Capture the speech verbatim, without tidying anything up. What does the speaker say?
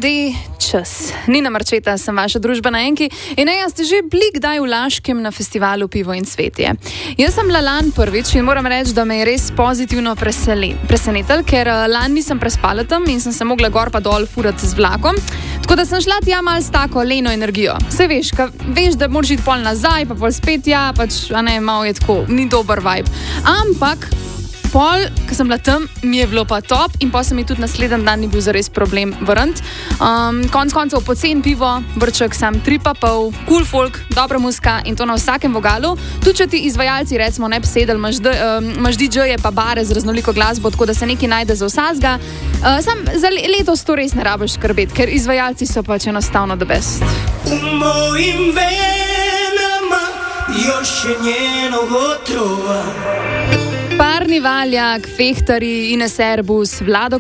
D, čas. Nina Marčeta, sem vaša družbena enki in ne, jaz ste že bili kdaj v Laškem na festivalu Pivo in cvetje. Jaz sem lalan prvič in moram reči, da me je res pozitivno presenetil, ker lan nisem prespala tam in sem se mogla gor pa dol furati z vlakom, tako da sem šla tja mal s tako leno energijo. Saj veš, ka, veš, da moraš iti pol nazaj, pa pol spet ja, pač, a ne, malo je tako, ni dober vibe. Ampak pol, ko sem bila tam, mi je bilo pa top in pa se mi tudi naslednji dan ni bil zares problem vrniti. Um, konc koncev pocen pivo, vrček sam tri pa pol, cool folk, dobra muzika in to na vsakem vogalu. Tudi če ti izvajalci recimo ne bi sedeli, imaš, um, imaš D J-je pa bare z raznoliko glasbo, tako da se nekaj najde za vsazga. Uh, sam za letos to res ne rabiš skrbeti, ker izvajalci so pač enostavno the best. U mojim venama još je njenog otrova. Parni Valjak, Fehtari, Ines Erbus, Vlado